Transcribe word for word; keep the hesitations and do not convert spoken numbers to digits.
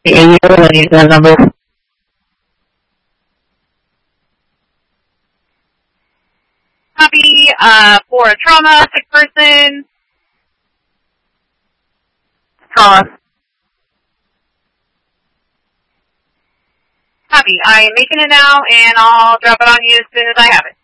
Yeah, you really need that number. Copy, uh, for a trauma, sick person. Trauma. Copy. I am making it now, and I'll drop it on you as soon as I have it.